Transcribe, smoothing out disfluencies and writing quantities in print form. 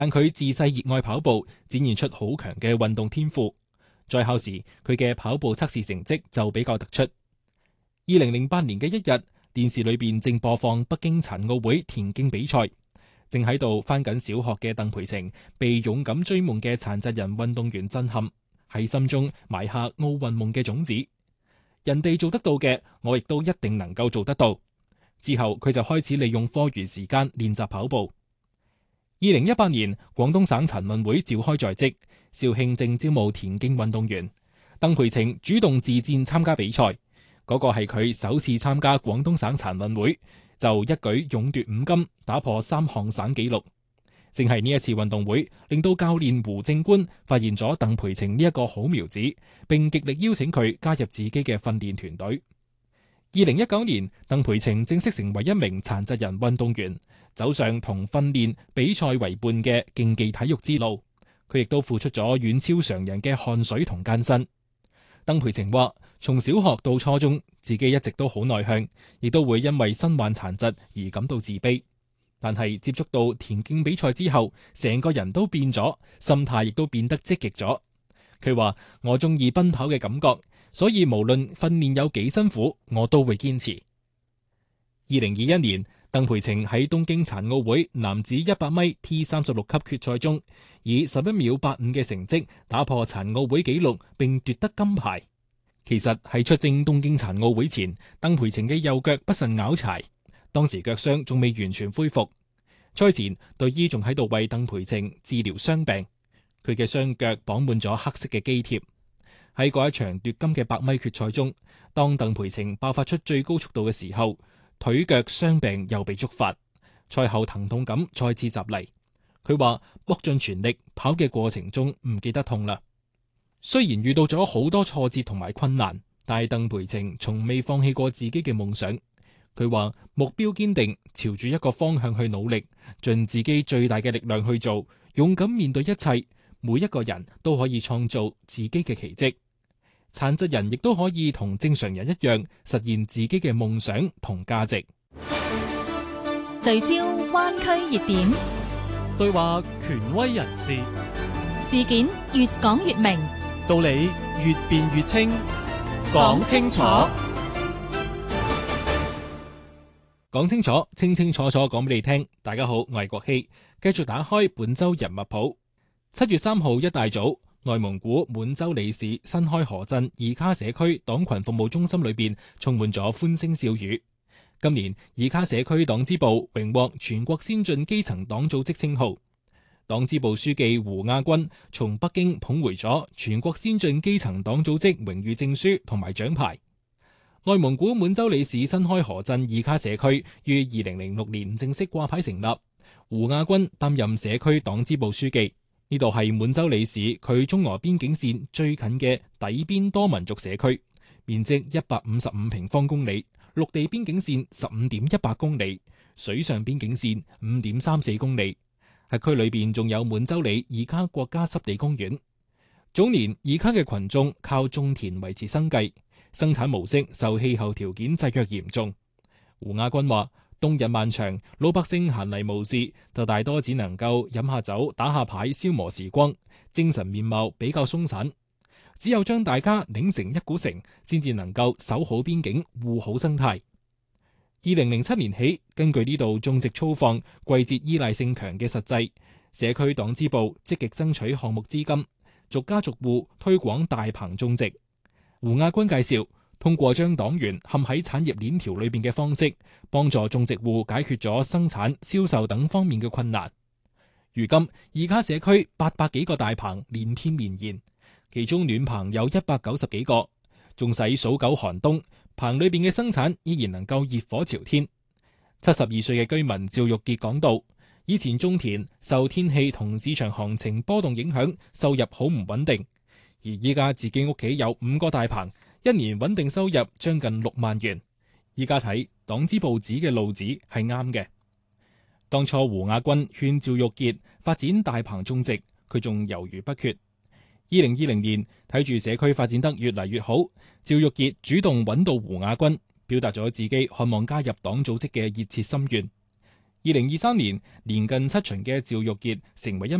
但佢自細熱愛跑步，展現出好強嘅運動天賦。在校時，佢嘅跑步測試成績就比較突出。2008年嘅一日，電視裏邊正播放北京殘奧會田徑比賽，正喺度返緊小學嘅鄧培晴被勇敢追夢嘅殘疾人運動員震撼，喺心中埋下奧運夢嘅種子。人哋做得到嘅，我亦都一定能夠做得到。之後佢就開始利用課餘時間練習跑步。2018年，廣東省殘運會召開在即，肇慶正招募田徑運動員。鄧培晴主動自薦參加比賽，嗰個係佢首次參加廣東省殘運會，就一舉勇奪5金，打破3項省紀錄。正係呢一次運動會，令到教練胡正官發現咗鄧培晴呢一個好苗子，並極力邀請佢加入自己嘅訓練團隊。2019年，鄧培晴正式成為一名殘疾人運動員，走上同訓練比賽為伴嘅競技體育之路。佢亦都付出咗遠超常人嘅汗水同艱辛。鄧培晴話，從小學到初中，自己一直都好內向，亦都會因為身患殘疾而感到自卑。但係接觸到田徑比賽之後，成個人都變咗，心態亦都變得積極咗。佢話，我中意奔跑嘅感覺，所以無論訓練有幾辛苦，我都會堅持。2021年，鄧培晴喺東京殘奧會男子100米 T36級決賽中，以11秒85嘅成績打破殘奧會紀錄，並奪得金牌。其實喺出征東京殘奧會前，鄧培晴嘅右腳不慎拗柴，當時腳傷仲未完全恢復。賽前隊醫仲喺度為鄧培晴治療傷病，佢嘅雙腳綁滿咗黑色嘅肌貼。喺嗰一場奪金嘅100米決賽中，當鄧培晴爆發出最高速度嘅時候，腿腳傷病又被觸發，賽後疼痛感再次襲嚟。佢話搏盡全力跑嘅過程中唔記得痛啦。雖然遇到咗好多挫折同埋困難，但係鄧培晴從未放棄過自己嘅夢想。佢話目標堅定，朝住一個方向去努力，盡自己最大嘅力量去做，勇敢面對一切。每一個人都可以創造自己嘅奇蹟，殘疾人亦都可以同正常人一樣實現自己嘅夢想同價值。 聚焦灣區熱點， 對話權威人士， 事件越講越明， 道理越辯越清，講清楚， 講清楚，清清楚楚講俾你聽。大家好，我係國希，繼續打開本周人物譜。7月3號一大早，內蒙古滿洲里市新開河鎮二卡社區黨群服務中心裏邊充滿咗歡聲笑語。今年二卡社區黨支部榮獲全國先進基層黨組織稱號，黨支部書記胡亞軍從北京捧回咗全國先進基層黨組織榮譽證書同埋獎牌。內蒙古滿洲里市新開河鎮二卡社區於2006年正式掛牌成立，胡亞軍擔任社區黨支部書記。呢度係滿洲里市距中俄邊境線最近嘅底邊多民族社區，面積155平方公里，陸地邊境線15.18公里，水上邊境線5.34公里。喺區裏邊仲有滿洲里二卡國家濕地公園。早年二卡嘅群眾靠種田維持生計，生產模式受氣候條件制約嚴重。胡亞軍話，冬日漫長，老百姓閒嚟無事，就大多只能夠飲下酒、打下牌消磨時光，精神面貌比較鬆散。只有將大家擰成一股繩，先至能夠守好邊境、護好生態。2007年起，根據呢度種植粗放、季節依賴性強嘅實際，社區黨支部積極爭取項目資金，逐家逐戶推廣大棚種植。胡亞軍介紹，通過將黨員嵌喺產業鏈條裏邊嘅方式，幫助種植戶解決咗生產、銷售等方面嘅困難。如今，二卡社區800幾個大棚連天連延，其中暖棚有190幾個，縱使數九寒冬，棚裏邊嘅生產依然能夠熱火朝天。72歲嘅居民趙玉傑講道，以前種田受天氣同市場行情波動影響，收入好唔穩定，而依家自己屋企有5個大棚，一年穩定收入將近6萬元。依家睇黨支部指嘅路子係啱嘅。當初胡亞軍勸趙玉傑發展大棚種植，佢仲猶豫不決。2020年睇住社區發展得越嚟越好，趙玉傑主動揾到胡亞軍，表達咗自己渴望加入黨組織嘅熱切心願。 2023年年近七旬嘅趙玉傑成為一